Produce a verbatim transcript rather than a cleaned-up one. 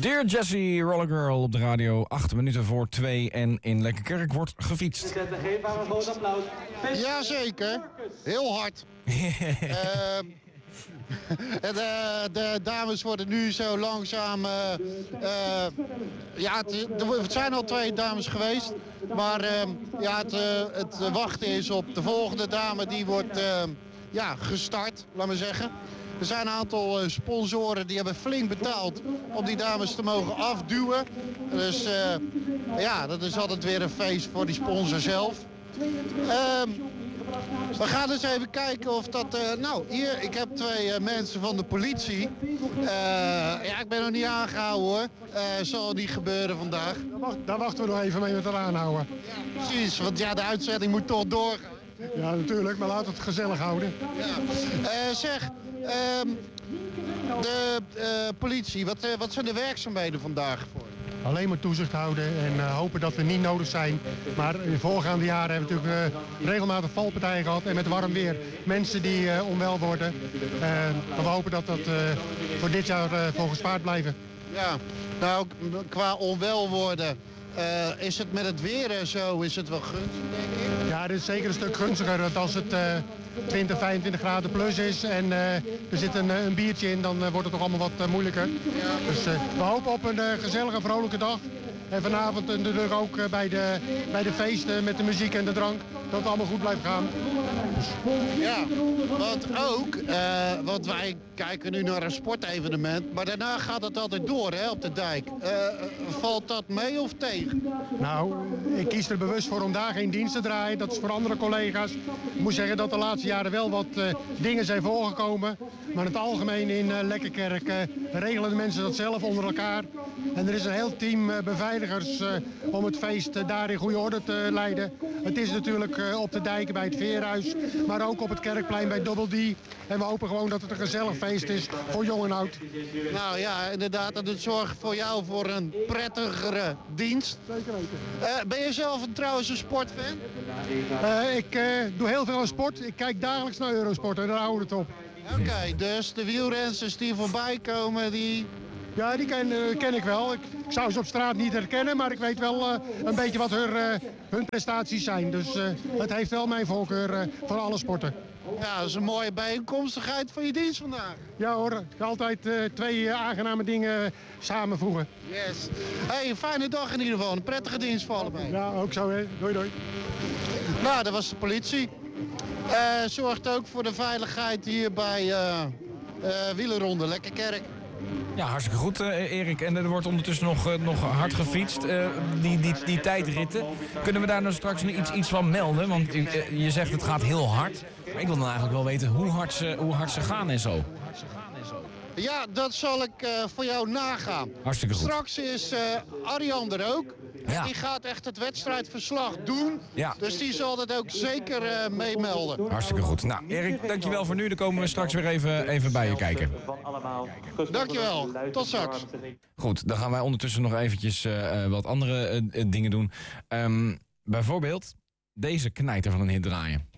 Dear Jessie, Roller Girl op de radio. Acht minuten voor twee en in Lekkerkerk wordt gefietst. Jazeker, heel hard. uh, de, de dames worden nu zo langzaam... Uh, uh, ja, het, het zijn al twee dames geweest. Maar uh, ja, het, uh, het wachten is op de volgende dame. Die wordt uh, ja, gestart, laat maar zeggen. Er zijn een aantal uh, sponsoren die hebben flink betaald om die dames te mogen afduwen. Dus uh, ja, dat is altijd weer een feest voor die sponsor zelf. Uh, we gaan eens even kijken of dat... Uh, nou, hier, ik heb twee uh, mensen van de politie. Uh, ja, ik ben nog niet aangehouden hoor. Uh, zal niet gebeuren vandaag. Daar, wacht, daar wachten we nog even mee met het aanhouden. Ja, precies, want ja, de uitzending moet toch doorgaan. Ja, natuurlijk, maar laten we het gezellig houden. Ja. Uh, zeg, uh, de uh, politie, wat, uh, wat zijn de werkzaamheden vandaag voor? Alleen maar toezicht houden en uh, hopen dat we niet nodig zijn. Maar in de voorgaande jaren hebben we natuurlijk uh, regelmatig valpartijen gehad. En met warm weer mensen die uh, onwel worden. Uh, maar we hopen dat dat uh, voor dit jaar uh, voor gespaard blijven. Ja, nou qua onwel worden... Uh, is het met het weer en zo, is het wel gunstig, denk ik? Ja, het is zeker een stuk gunstiger. Dat als het uh, twintig, vijfentwintig graden plus is en uh, er zit een, een biertje in, dan uh, wordt het toch allemaal wat uh, moeilijker. Ja. Dus uh, we hopen op een uh, gezellige, vrolijke dag. En vanavond natuurlijk ook uh, bij, de, bij de feesten met de muziek en de drank, dat het allemaal goed blijft gaan. Ja, want ook, uh, want wij kijken nu naar een sportevenement, maar daarna gaat het altijd door hè, op de dijk. Uh, valt dat mee of tegen? Nou, ik kies er bewust voor om daar geen dienst te draaien. Dat is voor andere collega's. Ik moet zeggen dat de laatste jaren wel wat uh, dingen zijn voorgekomen. Maar in het algemeen in uh, Lekkerkerk uh, regelen de mensen dat zelf onder elkaar. En er is een heel team uh, beveiligers uh, om het feest uh, daar in goede orde te leiden. Het is natuurlijk uh, op de dijken bij het Veerhuis, maar ook op het Kerkplein bij Double D. En we hopen gewoon dat het een gezellig feest is voor jong en oud. Nou ja, inderdaad, dat het zorgt voor jou voor een prettigere dienst. Zeker weten. Uh, ben je zelf een, trouwens een sportfan? Uh, ik uh, doe heel veel aan sport. Ik kijk dagelijks naar Eurosport en daar houden we het op. Oké, okay, dus de wielrenners die voorbij komen, die... Ja, die ken, uh, ken ik wel. Ik, ik zou ze op straat niet herkennen, maar ik weet wel uh, een beetje wat hun, uh, hun prestaties zijn. Dus uh, het heeft wel mijn voorkeur uh, voor alle sporten. Ja, dat is een mooie bijeenkomstigheid van je dienst vandaag. Ja hoor, altijd uh, twee uh, aangename dingen samenvoegen. Yes. Hey, een fijne dag in ieder geval. Een prettige dienst voor allebei. Ja, ook zo hè. Doei doei. Nou, dat was de politie. Uh, zorgt ook voor de veiligheid hier bij uh, uh, Wielerronde Lekkerkerk. Ja, hartstikke goed, uh, Erik. En er wordt ondertussen nog, uh, nog hard gefietst. Uh, die, die, die tijdritten. Kunnen we daar nou straks nog iets, iets van melden? Want uh, je zegt het gaat heel hard. Maar ik wil dan eigenlijk wel weten hoe hard ze, hoe hard ze gaan en zo. Ja, dat zal ik uh, voor jou nagaan. Hartstikke goed. Straks is uh, Arjan er ook. Ja. Die gaat echt het wedstrijdverslag doen. Ja. Dus die zal dat ook zeker uh, meemelden. Hartstikke goed. Nou, Erik, dankjewel voor nu. Dan komen we straks weer even, even bij je kijken. Dankjewel. Tot straks. Goed, dan gaan wij ondertussen nog eventjes uh, wat andere uh, dingen doen. Um, bijvoorbeeld deze knijter van een hit draaien.